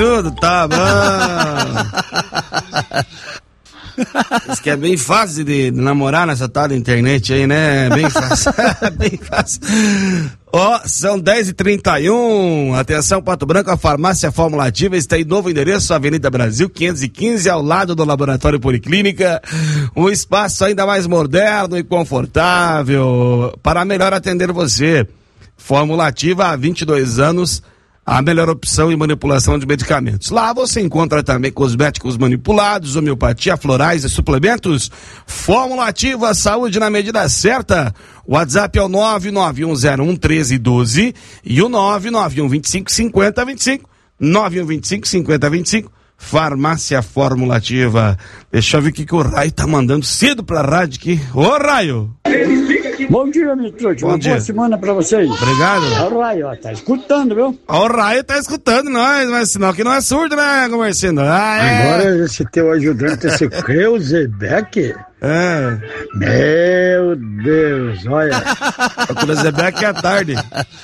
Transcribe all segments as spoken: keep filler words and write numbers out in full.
Tudo tá bom. Isso que é bem fácil de, de namorar nessa tal da internet aí, né? Bem fácil. Bem fácil. Ó, oh, são dez e trinta e um. Atenção, Pato Branco, a farmácia Fórmula Ativa está em novo endereço, Avenida Brasil quinhentos e quinze, ao lado do Laboratório Policlínica. Um espaço ainda mais moderno e confortável para melhor atender você. Fórmula Ativa há vinte e dois anos. A melhor opção em manipulação de medicamentos. Lá você encontra também cosméticos manipulados, homeopatia, florais e suplementos. Fórmula Ativa, saúde na medida certa. O WhatsApp é o nove nove um zero um um três um dois e o nove nove um dois cinco cinco zero dois cinco. nove um dois cinco cinco zero dois cinco. Farmácia Fórmula Ativa. Deixa eu ver o que, que o Raio tá mandando cedo pra rádio aqui. Ô, Raio! Bom dia, Mitrucci. Uma dia. Boa semana pra vocês. Obrigado. Ó, o Raio, ó, tá escutando, viu? Ó, o Raio tá escutando nós, mas sinal que não é surdo, né, Comercindo? Ah, é. Agora esse teu ajudante, esse Creuzebeck. É. Meu Deus, olha. O Creuzebeck é à tarde.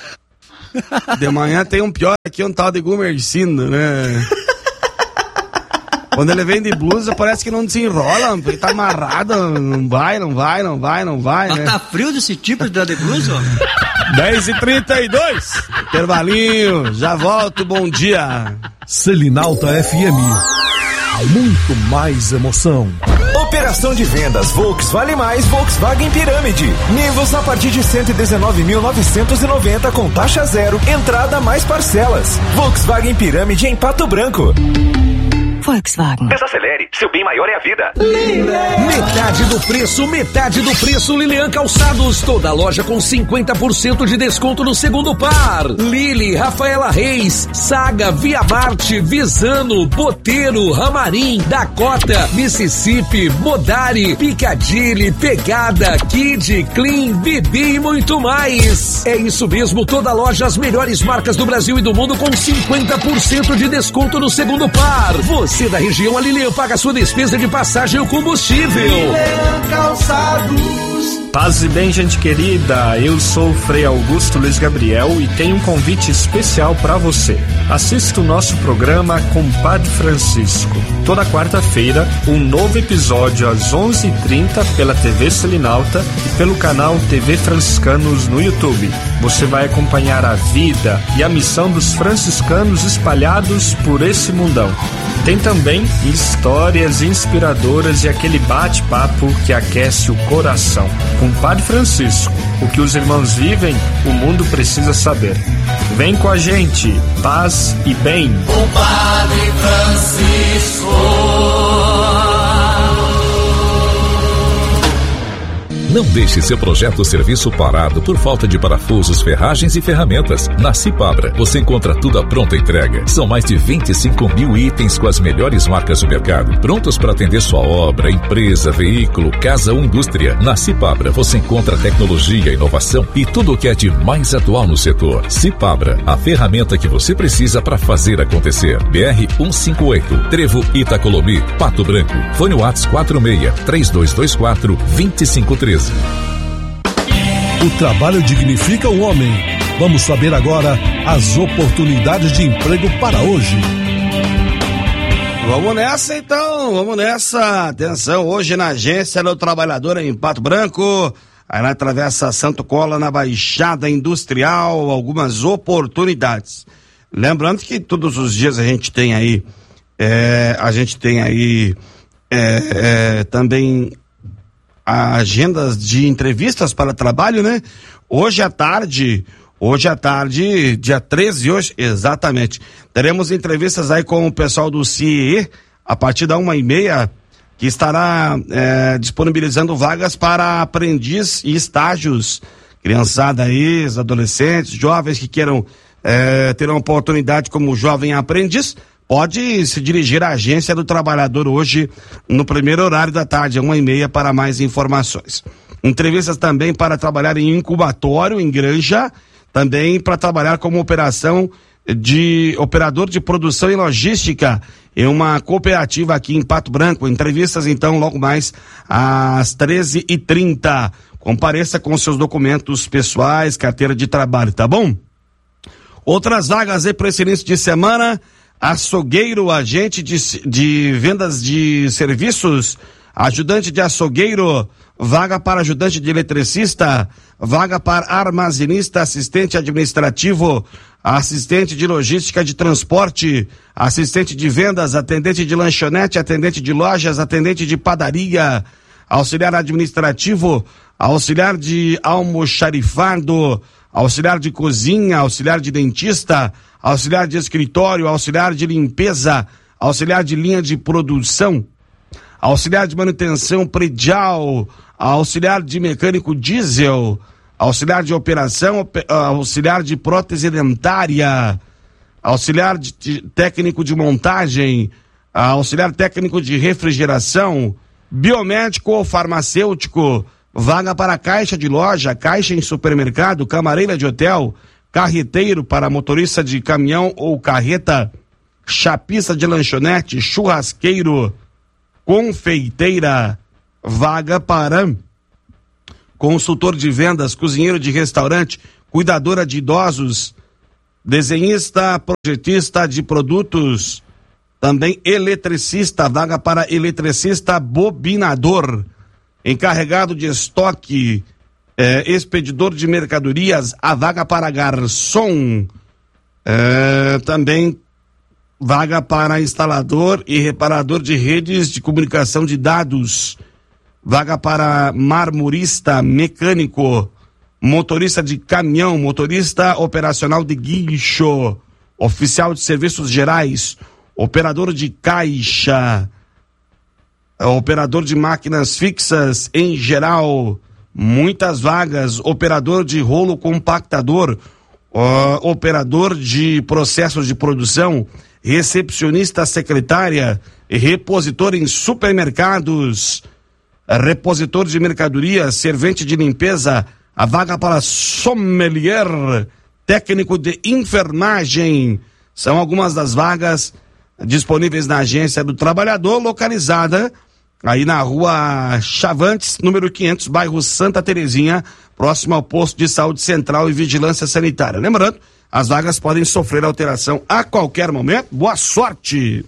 De manhã tem um pior aqui, um tal de Gumercindo, né? Quando ele vem de blusa, parece que não desenrola, porque tá amarrado, não vai, não vai, não vai, não vai, Mas né? tá frio desse tipo de blusa? dez e trinta e dois, intervalinho, já volto, bom dia. Selinalta F M, muito mais emoção. Operação de vendas Volks Vale Mais Volkswagen Pirâmide. Nivus a partir de cento e dezenove mil novecentos e noventa com taxa zero, entrada mais parcelas. Volkswagen Pirâmide em Pato Branco. Volkswagen. Desacelere, seu bem maior é a vida. Metade do preço, metade do preço Lilian Calçados. Toda loja com cinquenta por cento de desconto no segundo par. Lili, Rafaela Reis, Saga, Via Marte, Visano, Boteiro, Ramarim, Dakota, Mississippi, Modari, Piccadilly, Pegada, Kid, Clean, Bibi e muito mais. É isso mesmo, toda loja, as melhores marcas do Brasil e do mundo com cinquenta por cento de desconto no segundo par. Você da região, a Lilian paga sua despesa de passagem e o combustível. Lilian Calçados. Paz e bem, gente querida, eu sou o Frei Augusto Luiz Gabriel e tenho um convite especial para você. Assista o nosso programa Compadre Francisco. Toda quarta-feira, um novo episódio às onze e trinta pela T V Selinalta e pelo canal T V Franciscanos no YouTube. Você vai acompanhar a vida e a missão dos franciscanos espalhados por esse mundão. Tem também histórias inspiradoras e aquele bate-papo que aquece o coração. Compadre Francisco, o que os irmãos vivem, o mundo precisa saber. Vem com a gente, paz e bem. Compadre Francisco. Não deixe seu projeto ou serviço parado por falta de parafusos, ferragens e ferramentas. Na Cipabra, você encontra tudo à pronta entrega. São mais de vinte e cinco mil itens com as melhores marcas do mercado, prontos para atender sua obra, empresa, veículo, casa ou indústria. Na Cipabra, você encontra tecnologia, inovação e tudo o que é de mais atual no setor. Cipabra, a ferramenta que você precisa para fazer acontecer. B R cento e cinquenta e oito, Trevo, Itacolomi, Pato Branco. Fone WhatsApp quatro seis, três dois dois quatro, dois cinco um três. O trabalho dignifica o homem. Vamos saber agora as oportunidades de emprego para hoje. Vamos nessa então, vamos nessa. Atenção, hoje na Agência do Trabalhador em Pato Branco, aí na Travessa Santo Cola, na Baixada Industrial, algumas oportunidades. Lembrando que todos os dias a gente tem aí, é, a gente tem aí é, é, também agendas de entrevistas para trabalho, né? Hoje à tarde, hoje à tarde, dia treze, hoje, exatamente, teremos entrevistas aí com o pessoal do C I E, a partir da uma e meia, que estará é, disponibilizando vagas para aprendiz e estágios, criançada aí, adolescentes, jovens que queiram é, ter uma oportunidade como jovem aprendiz. Pode se dirigir à Agência do Trabalhador hoje, no primeiro horário da tarde, uma e meia, para mais informações. Entrevistas também para trabalhar em incubatório, em granja, também para trabalhar como operação de operador de produção e logística em uma cooperativa aqui em Pato Branco. Entrevistas, então, logo mais às treze e trinta. Compareça com seus documentos pessoais, carteira de trabalho, tá bom? Outras vagas aí para esse início de semana. açougueiro, agente de, de vendas de serviços, ajudante de açougueiro, vaga para ajudante de eletricista, vaga para armazenista, assistente administrativo, assistente de logística de transporte, assistente de vendas, atendente de lanchonete, atendente de lojas, atendente de padaria, auxiliar administrativo, auxiliar de almoxarifado, auxiliar de cozinha, auxiliar de dentista, auxiliar de escritório, auxiliar de limpeza, auxiliar de linha de produção, auxiliar de manutenção predial, auxiliar de mecânico diesel, auxiliar de operação, auxiliar de prótese dentária, auxiliar de, de técnico de montagem, auxiliar técnico de refrigeração, biomédico ou farmacêutico, vaga para caixa de loja, caixa em supermercado, camareira de hotel, carreteiro para motorista de caminhão ou carreta, chapista de lanchonete, churrasqueiro, confeiteira, vaga para consultor de vendas, cozinheiro de restaurante, cuidadora de idosos, desenhista, projetista de produtos, também eletricista, vaga para eletricista bobinador, encarregado de estoque, eh, expedidor de mercadorias, a vaga para garçom, eh, também vaga para instalador e reparador de redes de comunicação de dados, vaga para marmorista, mecânico, motorista de caminhão, motorista operacional de guincho, oficial de serviços gerais, operador de caixa, operador de máquinas fixas em geral, muitas vagas, operador de rolo compactador, uh, operador de processos de produção, recepcionista secretária, repositor em supermercados, repositor de mercadorias, servente de limpeza, a vaga para sommelier, técnico de enfermagem. São algumas das vagas disponíveis na Agência do Trabalhador, localizada aí na rua Chavantes, número quinhentos, bairro Santa Terezinha, próximo ao posto de saúde central e vigilância sanitária. Lembrando, as vagas podem sofrer alteração a qualquer momento. Boa sorte!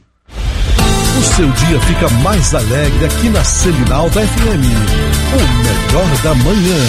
O seu dia fica mais alegre aqui na Seminal da F M. O melhor da manhã.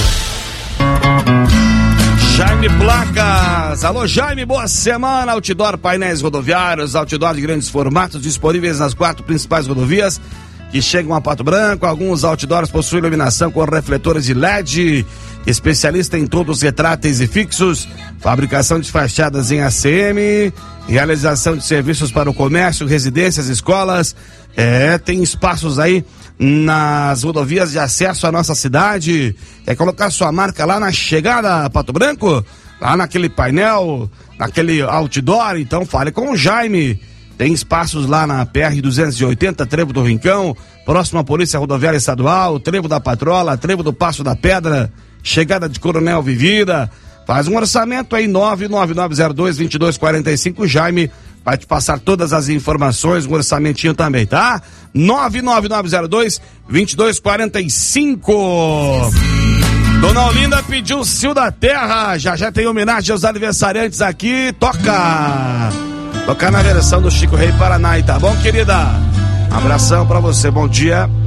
Jaime Placas, alô Jaime, boa semana. Outdoor painéis rodoviários, outdoor de grandes formatos disponíveis nas quatro principais rodovias que chegam a Pato Branco. Alguns outdoors possuem iluminação com refletores de L E D, especialista em todos os retráteis e fixos, fabricação de fachadas em A C M, realização de serviços para o comércio, residências, escolas. É, tem espaços aí nas rodovias de acesso à nossa cidade. Quer colocar sua marca lá na chegada a Pato Branco? Lá naquele painel, naquele outdoor? Então fale com o Jaime. Tem espaços lá na P R duzentos e oitenta, Trevo do Rincão, próximo à Polícia Rodoviária Estadual, Trevo da Patrola, Trevo do Passo da Pedra, chegada de Coronel Vivida. Faz um orçamento aí, nove nove nove zero dois, dois dois quatro cinco. Jaime vai te passar todas as informações, um orçamentinho também, tá? nove nove nove zero dois, dois dois quatro cinco. Dona Olinda pediu o Cio da Terra. Já já tem homenagem aos aniversariantes aqui. Toca! Tocar na versão do Chico Rei Paraná, tá bom, querida? Um abração pra você, bom dia.